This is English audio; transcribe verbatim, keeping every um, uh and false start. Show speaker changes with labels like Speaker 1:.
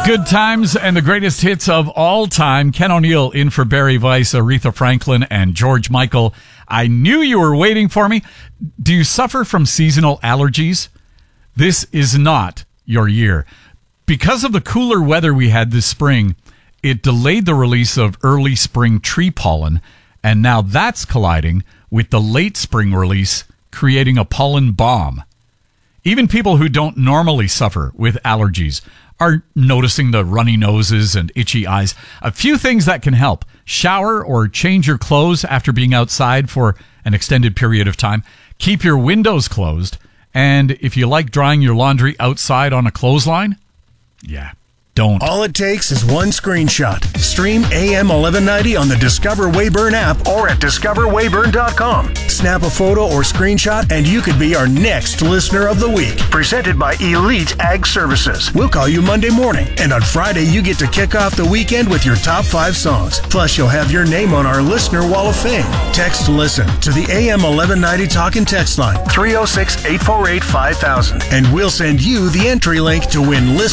Speaker 1: good times and the greatest hits of all time. Ken O'Neill in for Barry Weiss, Aretha Franklin, and George Michael. I knew you were waiting for me. Do you suffer from seasonal allergies? This is not your year. Because of the cooler weather we had this spring, it delayed the release of early spring tree pollen, and now that's colliding with the late spring release, creating a pollen bomb. Even people who don't normally suffer with allergies are noticing the runny noses and itchy eyes. A few things that can help. Shower or change your clothes after being outside for an extended period of time. Keep your windows closed. And if you like drying your laundry outside on a clothesline, yeah, don't.
Speaker 2: All it takes is one screenshot. Stream A M eleven ninety on the Discover Weyburn app or at discover weyburn dot com. Snap a photo or screenshot and you could be our next listener of the week. Presented by Elite Ag Services. We'll call you Monday morning, and on Friday you get to kick off the weekend with your top five songs. Plus you'll have your name on our Listener Wall of Fame. Text LISTEN to the A M eleven ninety Talk and Text line three oh six, eight four eight, five thousand, and we'll send you the entry link to win Listen